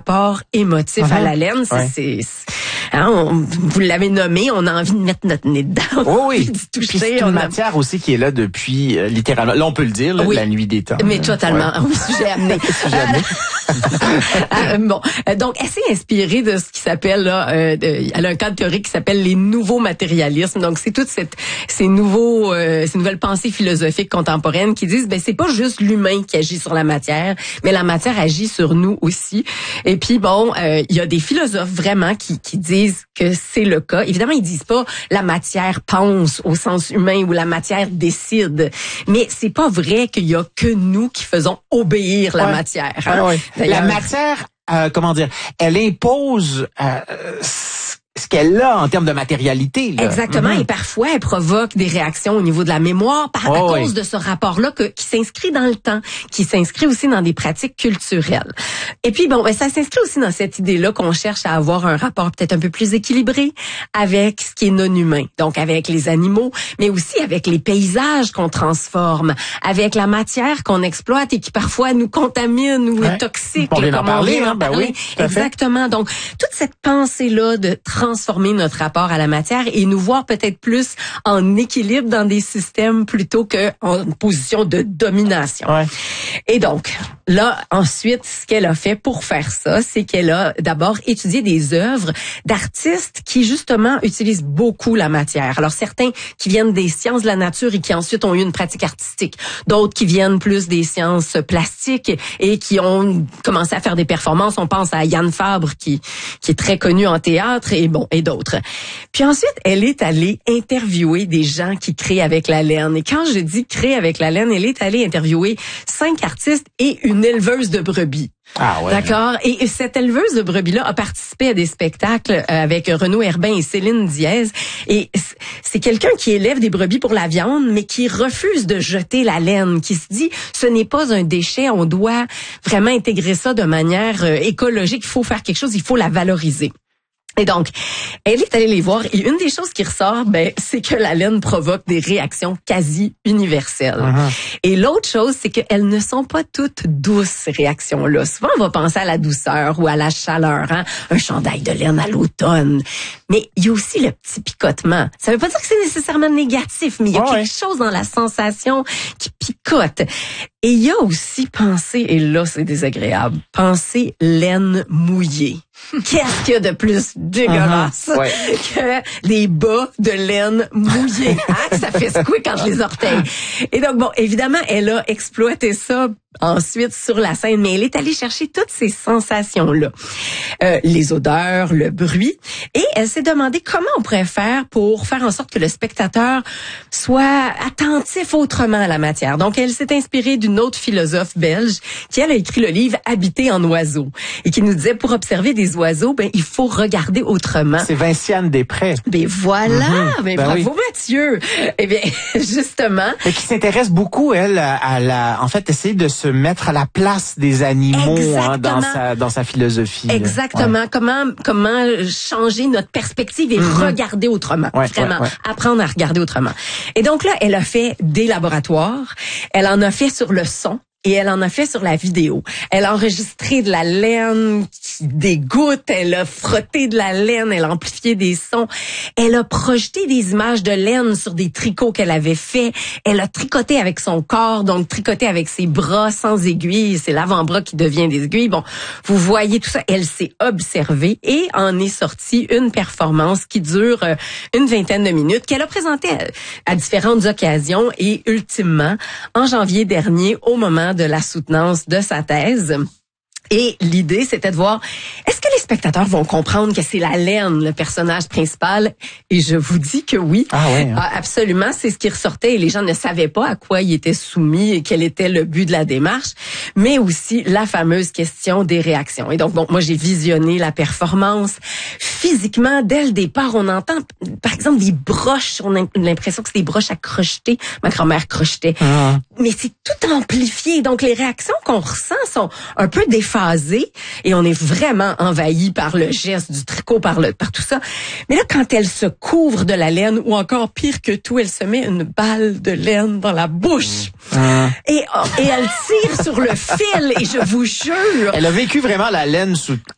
rapport émotif à la laine. Vous l'avez nommé, on a envie de mettre notre nez dedans. Oui. D'y toucher. Puis c'est une matière aussi qui est là depuis, littéralement, là on peut le dire, là, la nuit des temps. Mais totalement. Oui, sujet amené. Bon, donc elle s'est inspirée de ce qui s'appelle, là, elle a un cadre théorique qui s'appelle les nouveaux matérialismes. Donc c'est toutes ces nouvelles pensées philosophiques contemporaines qui disent, c'est pas juste l'humain qui agit sur la matière, mais la matière agit sur nous aussi. Et puis bon, il y a des philosophes vraiment qui disent que c'est le cas. Évidemment, ils disent pas la matière pense au sens humain ou la matière décide, mais c'est pas vrai qu'il y a que nous qui faisons obéir la matière. Hein? La matière, elle impose ce qu'elle a en termes de matérialité. Là. Exactement, et parfois elle provoque des réactions au niveau de la mémoire à cause de ce rapport-là qui s'inscrit dans le temps, qui s'inscrit aussi dans des pratiques culturelles. Et puis bon, ça s'inscrit aussi dans cette idée-là qu'on cherche à avoir un rapport peut-être un peu plus équilibré avec ce qui est non humain, donc avec les animaux, mais aussi avec les paysages qu'on transforme, avec la matière qu'on exploite et qui parfois nous contamine ou est toxique. On vient d'en parler, oui. Exactement. Donc toute cette pensée-là de transformer notre rapport à la matière et nous voir peut-être plus en équilibre dans des systèmes plutôt qu'en position de domination. Et donc, là, ensuite, ce qu'elle a fait pour faire ça, c'est qu'elle a d'abord étudié des œuvres d'artistes qui, justement, utilisent beaucoup la matière. Alors, certains qui viennent des sciences de la nature et qui ensuite ont eu une pratique artistique. D'autres qui viennent plus des sciences plastiques et qui ont commencé à faire des performances. On pense à Yann Fabre qui est très connu en théâtre et d'autres. Puis ensuite, elle est allée interviewer des gens qui créent avec la laine. Et quand je dis créer avec la laine, elle est allée interviewer 5 artistes et une éleveuse de brebis. Ah ouais. D'accord. Et cette éleveuse de brebis-là a participé à des spectacles avec Renaud Herbin et Céline Diaz. Et c'est quelqu'un qui élève des brebis pour la viande, mais qui refuse de jeter la laine, qui se dit, ce n'est pas un déchet, on doit vraiment intégrer ça de manière écologique, il faut faire quelque chose, il faut la valoriser. Et donc, elle est allée les voir et une des choses qui ressort, c'est que la laine provoque des réactions quasi universelles. Et l'autre chose, c'est qu'elles ne sont pas toutes douces, ces réactions-là. Souvent, on va penser à la douceur ou à la chaleur, un chandail de laine à l'automne. Mais il y a aussi le petit picotement. Ça veut pas dire que c'est nécessairement négatif, mais il y a quelque chose dans la sensation qui picote. Et il y a aussi penser, et là c'est désagréable, penser laine mouillée. Qu'est-ce qu'il y a de plus dégueulasse que des bas de laine mouillée? Ça fait squeak entre les orteils. Et donc, bon, évidemment, elle a exploité ça ensuite sur la scène, mais elle est allée chercher toutes ces sensations-là. Les odeurs, le bruit. Et elle s'est demandé comment on pourrait faire pour faire en sorte que le spectateur soit attentif autrement à la matière. Donc, elle s'est inspirée d'une autre philosophe belge qui, elle, a écrit le livre « Habiter en oiseau » et qui nous disait, pour observer des oiseaux, il faut regarder autrement. C'est Vinciane Després. Voilà! Bravo, Mathieu! Eh bien, justement. Et qui s'intéresse beaucoup, elle, en fait, essayer de se mettre à la place des animaux dans sa philosophie. Exactement. Comment changer notre perspective et regarder autrement. Vraiment, apprendre à regarder autrement. Et donc là, elle a fait des laboratoires. Elle en a fait sur le son. Et elle en a fait sur la vidéo. Elle a enregistré de la laine qui dégoûte, elle a frotté de la laine, elle a amplifié des sons. Elle a projeté des images de laine sur des tricots qu'elle avait fait. Elle a tricoté avec son corps, donc tricoté avec ses bras sans aiguilles. C'est l'avant-bras qui devient des aiguilles. Bon, vous voyez tout ça. Elle s'est observée et en est sortie une performance qui dure une vingtaine de minutes, qu'elle a présentée à différentes occasions et ultimement, en janvier dernier, au moment de la soutenance de sa thèse. Et l'idée, c'était de voir, est-ce que les spectateurs vont comprendre que c'est la laine, le personnage principal? Et je vous dis que oui. Absolument, c'est ce qui ressortait et les gens ne savaient pas à quoi ils étaient soumis et quel était le but de la démarche, mais aussi la fameuse question des réactions. Et donc, bon, moi, j'ai visionné la performance. Physiquement, dès le départ, on entend, par exemple, des broches. On a l'impression que c'est des broches à crocheter. Ma grand-mère crochetait. Mais c'est tout amplifié. Donc, les réactions qu'on ressent sont un peu déphasées et on est vraiment envahi par le geste du tricot, par tout ça. Mais là, quand elle se couvre de la laine, ou encore pire que tout, elle se met une balle de laine dans la bouche. Et elle tire sur le fil, et je vous jure... Elle a vécu vraiment la laine sous